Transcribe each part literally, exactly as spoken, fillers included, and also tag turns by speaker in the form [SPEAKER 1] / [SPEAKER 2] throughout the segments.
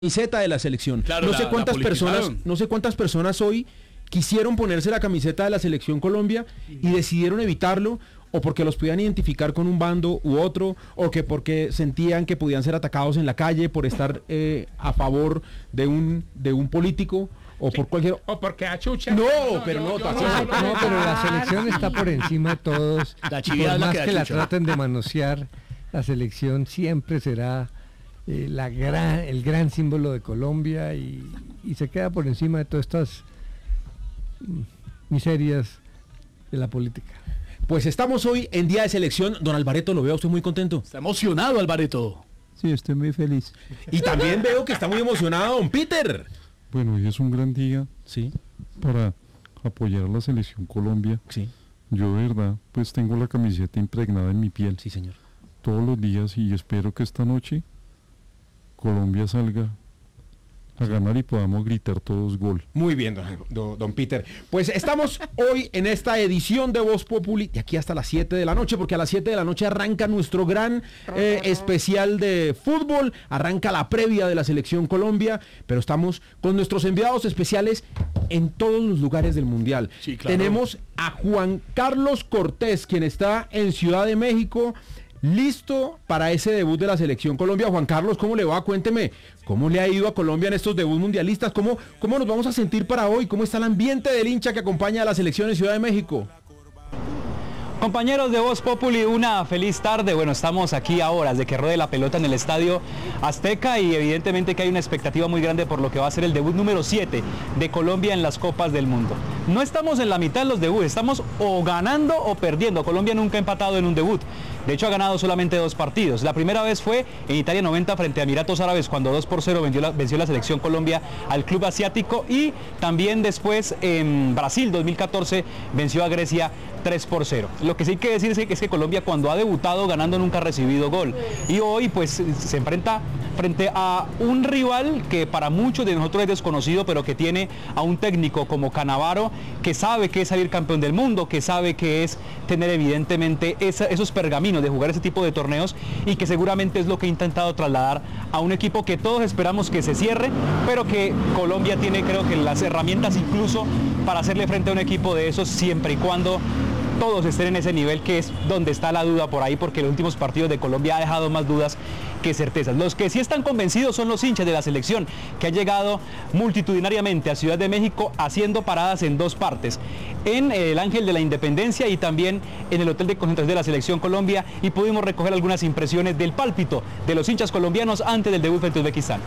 [SPEAKER 1] camiseta de la selección.
[SPEAKER 2] Claro,
[SPEAKER 1] no
[SPEAKER 2] la,
[SPEAKER 1] sé cuántas personas, no sé cuántas personas hoy quisieron ponerse la camiseta de la selección Colombia y decidieron evitarlo, o porque los podían identificar con un bando u otro, o que porque sentían que podían ser atacados en la calle por estar eh, a favor de un de un político, o sí, por cualquier...
[SPEAKER 3] O porque a Chucha...
[SPEAKER 1] No, no pero no, no, no, no,
[SPEAKER 4] no, pero la selección está por encima de todos.
[SPEAKER 2] La
[SPEAKER 4] por
[SPEAKER 2] la
[SPEAKER 4] más
[SPEAKER 2] que,
[SPEAKER 4] que la
[SPEAKER 2] Chucha.
[SPEAKER 4] traten de manosear, la selección siempre será eh, la gran, el gran símbolo de Colombia y, y se queda por encima de todas estas miserias de la política.
[SPEAKER 1] Pues estamos hoy en día de selección. Don Alvareto, lo veo a usted muy contento.
[SPEAKER 2] Está emocionado, Alvareto.
[SPEAKER 5] Sí, estoy muy feliz.
[SPEAKER 1] Y también veo que está muy emocionado don Peter.
[SPEAKER 5] Bueno, hoy es un gran día,
[SPEAKER 1] sí,
[SPEAKER 5] para apoyar a la selección Colombia.
[SPEAKER 1] Sí.
[SPEAKER 5] Yo de verdad, pues tengo la camiseta impregnada en mi piel.
[SPEAKER 1] Sí, señor.
[SPEAKER 5] Todos los días, y espero que esta noche Colombia salga a ganar y podamos gritar todos gol.
[SPEAKER 1] Muy bien, don, don, don Peter. Pues estamos hoy en esta edición de Voz Populi, de aquí hasta las siete de la noche, porque a las siete de la noche arranca nuestro gran eh, especial de fútbol, arranca la previa de la selección Colombia, pero estamos con nuestros enviados especiales en todos los lugares del Mundial.
[SPEAKER 2] Sí, claro.
[SPEAKER 1] Tenemos a Juan Carlos Cortés, quien está en Ciudad de México, listo para ese debut de la selección Colombia. Juan Carlos, ¿cómo le va? Cuénteme, ¿cómo le ha ido a Colombia en estos debuts mundialistas? ¿Cómo, cómo nos vamos a sentir para hoy? ¿Cómo está el ambiente del hincha que acompaña a la selección en Ciudad de México?
[SPEAKER 6] Compañeros de Voz Populi, una feliz tarde. Bueno, estamos aquí a horas de que ruede la pelota en el Estadio Azteca y evidentemente que hay una expectativa muy grande por lo que va a ser el debut número siete de Colombia en las Copas del Mundo. No estamos en la mitad de los debuts, estamos o ganando o perdiendo. Colombia nunca ha empatado en un debut. De hecho, ha ganado solamente dos partidos. La primera vez fue en Italia noventa frente a Emiratos Árabes, cuando dos por cero venció la, venció la selección Colombia al club asiático, y también después en Brasil dos mil catorce venció a Grecia tres por cero. Lo que sí hay que decir es que Colombia, cuando ha debutado ganando, nunca ha recibido gol. Y hoy pues se enfrenta frente a un rival que para muchos de nosotros es desconocido, pero que tiene a un técnico como Cannavaro, que sabe que es salir campeón del mundo, que sabe que es tener evidentemente esa, esos pergaminos de jugar ese tipo de torneos, y que seguramente es lo que ha intentado trasladar a un equipo que todos esperamos que se cierre, pero que Colombia tiene, creo que, las herramientas incluso para hacerle frente a un equipo de esos, siempre y cuando todos estén en ese nivel, que es donde está la duda por ahí, porque los últimos partidos de Colombia ha dejado más dudas que certezas. Los que sí están convencidos son los hinchas de la selección, que han llegado multitudinariamente a Ciudad de México haciendo paradas en dos partes, en el Ángel de la Independencia y también en el Hotel de Concentración de la Selección Colombia, y pudimos recoger algunas impresiones del pálpito de los hinchas colombianos antes del debut frente a Uzbekistán.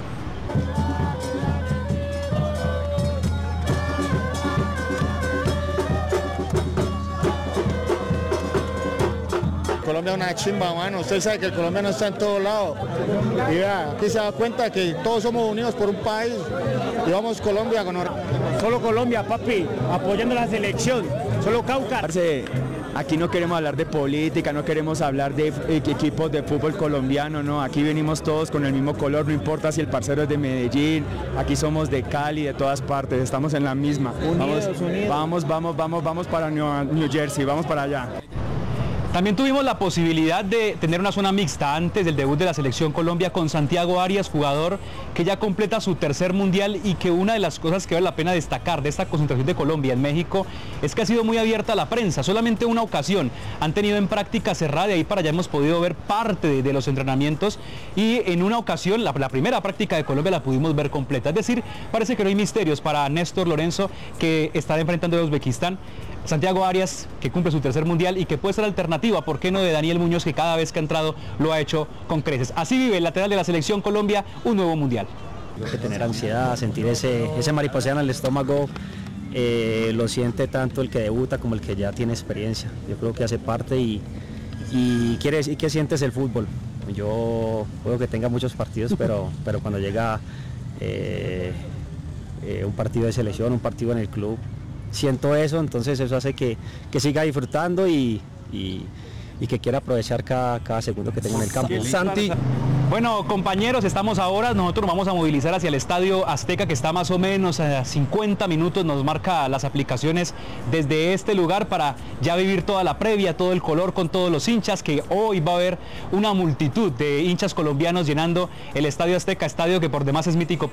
[SPEAKER 7] Colombia es una chimba, mano. Usted sabe que el colombiano está en todos lados. Y vea, aquí se da cuenta que todos somos unidos por un país. Y vamos Colombia con...
[SPEAKER 8] Solo Colombia, papi, apoyando la selección. Solo Cauca.
[SPEAKER 9] Aquí no queremos hablar de política, no queremos hablar de equipos de fútbol colombiano, no. Aquí venimos todos con el mismo color, no importa si el parcero es de Medellín, aquí somos de Cali, de todas partes, estamos en la misma.
[SPEAKER 8] Unidos,
[SPEAKER 9] vamos,
[SPEAKER 8] unidos.
[SPEAKER 9] vamos, vamos, vamos, vamos para New, New Jersey, vamos para allá.
[SPEAKER 6] También tuvimos la posibilidad de tener una zona mixta antes del debut de la selección Colombia con Santiago Arias, jugador que ya completa su tercer mundial, y que una de las cosas que vale la pena destacar de esta concentración de Colombia en México es que ha sido muy abierta a la prensa. Solamente una ocasión han tenido en práctica cerrada, y ahí para allá hemos podido ver parte de, de los entrenamientos, y en una ocasión, la, la primera práctica de Colombia la pudimos ver completa. Es decir, parece que no hay misterios para Néstor Lorenzo, que estará enfrentando a Uzbekistán. Santiago Arias, que cumple su tercer mundial y que puede ser alternativa, ¿por qué no?, de Daniel Muñoz, que cada vez que ha entrado lo ha hecho con creces. Así vive el lateral de la selección Colombia un nuevo mundial.
[SPEAKER 10] Hay que tener ansiedad, sentir ese, ese mariposeo en el estómago, eh, lo siente tanto el que debuta como el que ya tiene experiencia. Yo creo que hace parte y, y quiere decir que sientes el fútbol. Yo puedo que tenga muchos partidos, pero, pero cuando llega eh, eh, un partido de selección, un partido en el club, siento eso, entonces eso hace que, que siga disfrutando y, y, y que quiera aprovechar cada, cada segundo que tengo en el campo.
[SPEAKER 1] Santi,
[SPEAKER 6] Bueno, compañeros, estamos ahora, nosotros nos vamos a movilizar hacia el Estadio Azteca, que está más o menos a cincuenta minutos, nos marca las aplicaciones desde este lugar para ya vivir toda la previa, todo el color con todos los hinchas, que hoy va a haber una multitud de hinchas colombianos llenando el Estadio Azteca, estadio que por demás es mítico